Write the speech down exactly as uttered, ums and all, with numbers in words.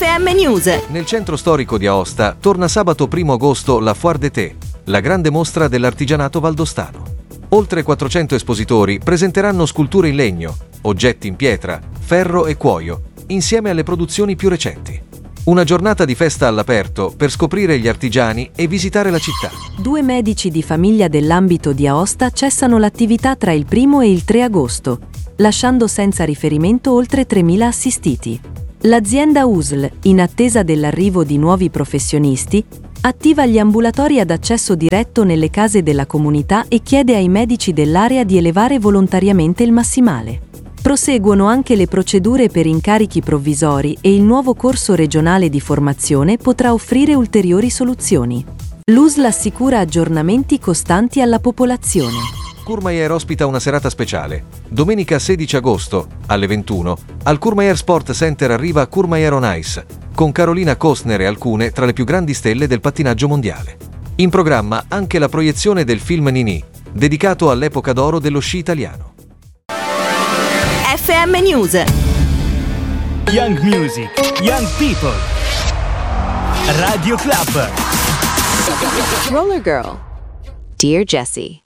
M News. Nel centro storico di Aosta torna sabato primo agosto la Foire d'été, la grande mostra dell'artigianato valdostano. Oltre quattrocento espositori presenteranno sculture in legno, oggetti in pietra, ferro e cuoio, insieme alle produzioni più recenti. Una giornata di festa all'aperto per scoprire gli artigiani e visitare la città. Due medici di famiglia dell'ambito di Aosta cessano l'attività tra il primo e il tre agosto, lasciando senza riferimento oltre tremila assistiti. L'azienda U S L, in attesa dell'arrivo di nuovi professionisti, attiva gli ambulatori ad accesso diretto nelle case della comunità e chiede ai medici dell'area di elevare volontariamente il massimale. Proseguono anche le procedure per incarichi provvisori e il nuovo corso regionale di formazione potrà offrire ulteriori soluzioni. L'U S L assicura aggiornamenti costanti alla popolazione. Courmayeur ospita una serata speciale. Domenica sedici agosto, alle ventuno, al Courmayeur Sport Center arriva Courmayeur on Ice, con Carolina Kostner e alcune tra le più grandi stelle del pattinaggio mondiale. In programma anche la proiezione del film Nini, dedicato all'epoca d'oro dello sci italiano. F M News. Young Music, Young People. Radio Club. Roller Girl. Dear Jessie.